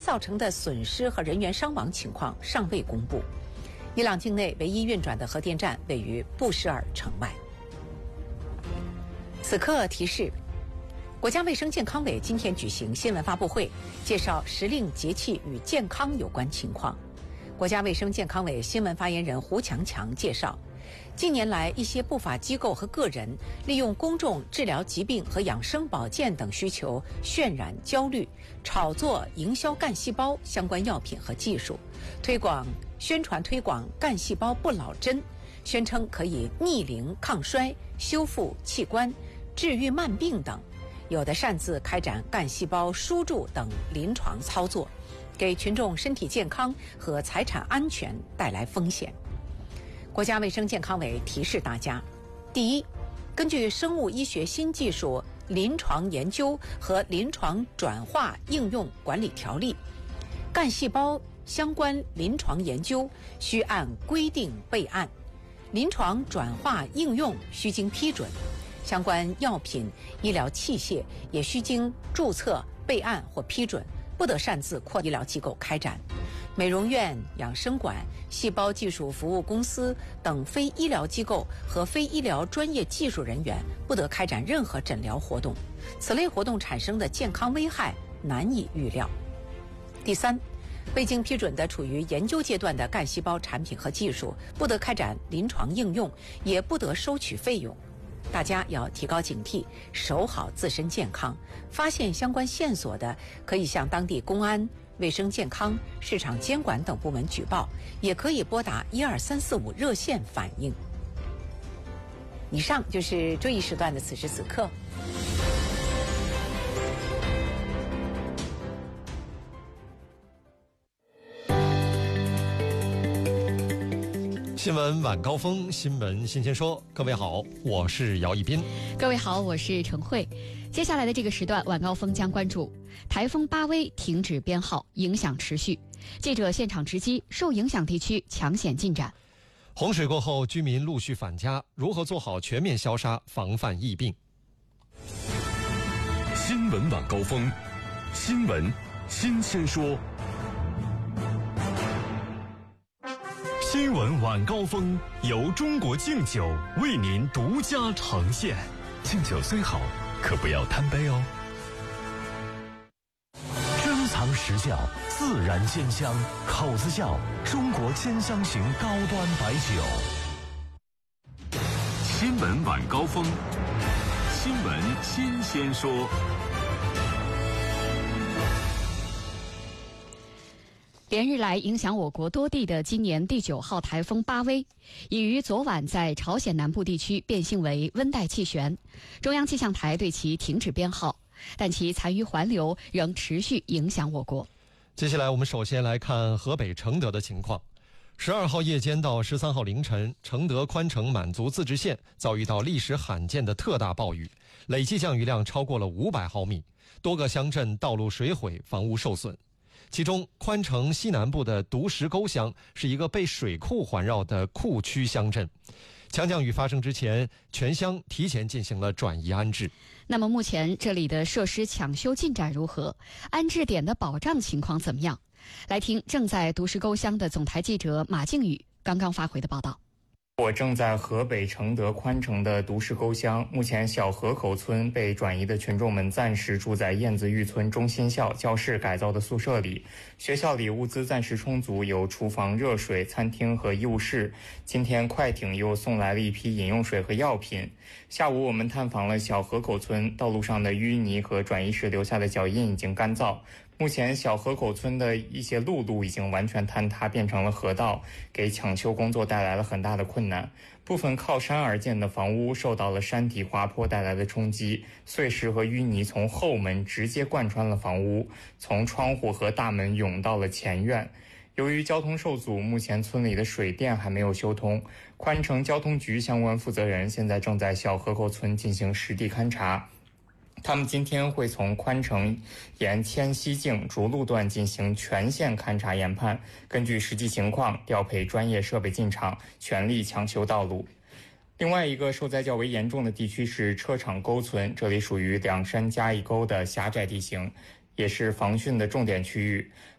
造成的损失和人员伤亡情况尚未公布。伊朗境内唯一运转的核电站位于布什尔城外。此刻提示：国家卫生健康委今天举行新闻发布会，介绍时令节气与健康有关情况。国家卫生健康委新闻发言人胡强强介绍，近年来一些不法机构和个人利用公众治疗疾病和养生保健等需求渲染焦虑，炒作营销干细胞相关药品和技术，宣传推广干细胞不老针，宣称可以逆龄抗衰、修复器官、治愈慢病等，有的擅自开展干细胞输注等临床操作，给群众身体健康和财产安全带来风险。国家卫生健康委提示大家：第一，根据《生物医学新技术临床研究和临床转化应用管理条例》，干细胞相关临床研究需按规定备案，临床转化应用需经批准，相关药品、医疗器械也需经注册、备案或批准，不得擅自扩医疗机构开展。美容院、养生馆、细胞技术服务公司等非医疗机构和非医疗专业技术人员不得开展任何诊疗活动，此类活动产生的健康危害难以预料。第三，未经批准的处于研究阶段的干细胞产品和技术不得开展临床应用，也不得收取费用。大家要提高警惕，守好自身健康。发现相关线索的，可以向当地公安、卫生健康、市场监管等部门举报，也可以拨打12345热线反映。以上就是这一时段的此时此刻。 新闻晚高峰，新闻新鲜说。各位好，我是姚一斌。 各位好，我是陈慧。接下来的这个时段，晚高峰将关注台风巴威停止编号，影响持续。记者现场直击受影响地区抢险进展。 洪水过后，居民陆续返家，如何做好全面消杀，防范疫病？ 新闻晚高峰，新闻新鲜说。新闻晚高峰由中国敬酒为您独家呈现。敬酒虽好，可不要贪杯哦。珍藏实窖，自然鲜香，口子窖，中国鲜香型高端白酒。新闻晚高峰，新闻新鲜说。 连日来影响我国多地的今年第9号台风巴威，已于昨晚在朝鲜南部地区变性为温带气旋，中央气象台对其停止编号，但其残余环流仍持续影响我国。 接下来我们首先来看河北承德的情况。12号夜间到13号凌晨，承德宽城满族自治县遭遇到历史罕见的特大暴雨，累计降雨量超过了500毫米，多个乡镇道路水毁，房屋受损。其中宽城西南部的独石沟乡是一个被水库环绕的库区乡镇，强降雨发生之前，全乡提前进行了转移安置。 那么目前这里的设施抢修进展如何？安置点的保障情况怎么样？来听正在独石沟乡的总台记者马靖宇刚刚发回的报道。 我正在河北承德宽城的独石沟乡，目前小河口村被转移的群众们暂时住在燕子峪村中心校教室改造的宿舍里，学校里物资暂时充足，有厨房、热水、餐厅和医务室。今天快艇又送来了一批饮用水和药品。下午我们探访了小河口村，道路上的淤泥和转移时留下的脚印已经干燥。目前小河口村的一些路已经完全坍塌，变成了河道，给抢修工作带来了很大的困难。部分靠山而建的房屋受到了山体滑坡带来的冲击，碎石和淤泥从后门直接贯穿了房屋，从窗户和大门涌到了前院。由于交通受阻，目前村里的水电还没有修通。宽城交通局相关负责人现在正在小河口村进行实地勘察。他们今天会从宽城沿迁西径逐路段进行全线勘察研判，根据实际情况调配专业设备进场，全力抢修道路。另外一个受灾较为严重的地区是车场沟村，这里属于两山夹一沟的狭窄地形，也是防汛的重点区域。